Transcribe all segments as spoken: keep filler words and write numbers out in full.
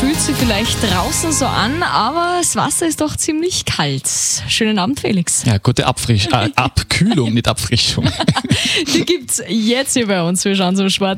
fühlt sich vielleicht draußen so an, aber das Wasser ist doch ziemlich kalt. Schönen Abend, Felix. Ja, gute Abfrisch äh, Abkühlung, nicht Abfrischung. Die gibt's jetzt hier bei uns. Wir schauen zum Sport.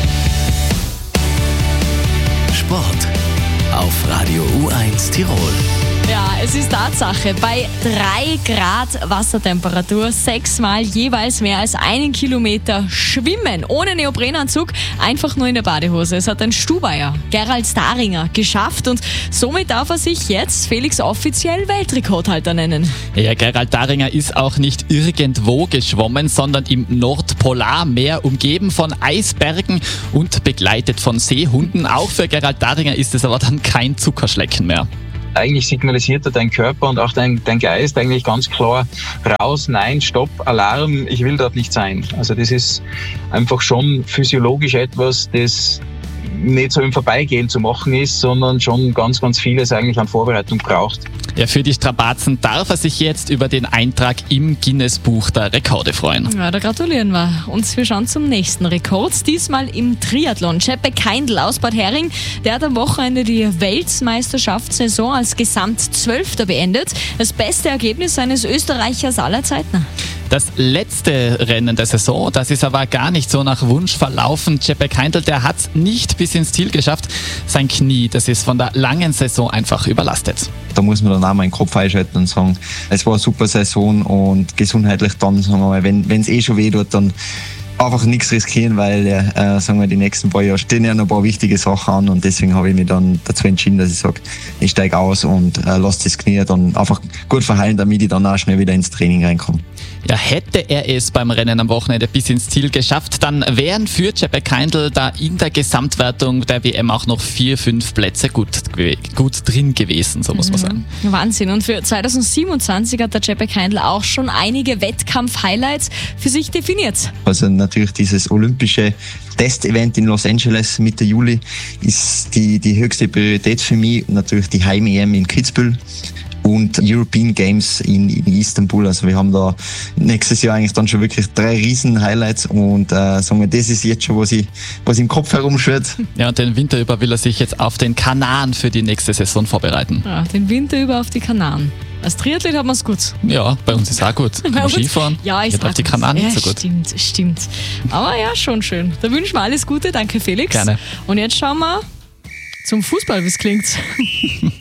Sport auf Radio U eins Tirol. Ja, es ist Tatsache. Bei drei Grad Wassertemperatur sechsmal jeweils mehr als einen Kilometer schwimmen. Ohne Neoprenanzug, einfach nur in der Badehose. Es hat ein Stubaier, Gerald Daringer, geschafft und somit darf er sich jetzt Felix offiziell Weltrekordhalter nennen. Ja, Gerald Daringer ist auch nicht irgendwo geschwommen, sondern im Nordpolarmeer, umgeben von Eisbergen und begleitet von Seehunden. Auch für Gerald Daringer ist es aber dann kein Zuckerschlecken mehr. Eigentlich signalisiert dein Körper und auch dein, dein Geist eigentlich ganz klar raus, nein, stopp, Alarm, ich will dort nicht sein. Also das ist einfach schon physiologisch etwas, das nicht so im Vorbeigehen zu machen ist, sondern schon ganz, ganz vieles eigentlich an Vorbereitung braucht. Ja, für die Strapazen darf er sich jetzt über den Eintrag im Guinness-Buch der Rekorde freuen. Ja, da gratulieren wir. Und wir schauen zum nächsten Rekord. Diesmal im Triathlon. Jeppe Keindl aus Bad Hering, der hat am Wochenende die Weltmeisterschaftssaison als Gesamtzwölfter beendet. Das beste Ergebnis eines Österreichers aller Zeiten. Das letzte Rennen der Saison, das ist aber gar nicht so nach Wunsch verlaufen. Jeppe Keindl, der hat es nicht bis ins Ziel geschafft. Sein Knie, das ist von der langen Saison einfach überlastet. Da muss man dann auch mal den Kopf einschalten und sagen, es war eine super Saison und gesundheitlich dann, sagen wir mal, wenn es eh schon weh tut, dann einfach nichts riskieren, weil äh, sagen wir, die nächsten paar Jahre stehen ja noch ein paar wichtige Sachen an und deswegen habe ich mich dann dazu entschieden, dass ich sage, ich steige aus und äh, lasse das Knie dann einfach gut verheilen, damit ich dann auch schnell wieder ins Training reinkomme. Ja, hätte er es beim Rennen am Wochenende bis ins Ziel geschafft, dann wären für Jeppe Keindl da in der Gesamtwertung der W M auch noch vier, fünf Plätze gut, gut drin gewesen, so muss man sagen. Wahnsinn. Und für zwanzig siebenundzwanzig hat der Jeppe Keindl auch schon einige Wettkampf-Highlights für sich definiert. Also natürlich dieses olympische Testevent in Los Angeles Mitte Juli ist die, die höchste Priorität für mich. Natürlich die Heim-E M in Kitzbühel und European Games in, in Istanbul. Also wir haben da nächstes Jahr eigentlich dann schon wirklich drei riesen Highlights und äh, sagen wir, das ist jetzt schon, was ich, was im Kopf herumschwirrt. Ja, und den Winter über will er sich jetzt auf den Kanaren für die nächste Saison vorbereiten. Ja, den Winter über auf die Kanaren. Als Triathlet hat man es gut. Ja, bei uns ist es auch gut. Beim Skifahren ja, ist geht auf die Kanaren ja, nicht so gut. Stimmt, stimmt. Aber ja, schon schön. Da wünschen wir alles Gute. Danke, Felix. Gerne. Und jetzt schauen wir zum Fußball, wie es klingt.